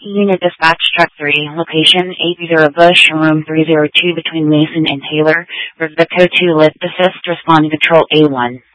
Unit Dispatch Truck 3, location 830 Bush, room 302 between Mason and Taylor. With the code 2 lift assist, responding control A1.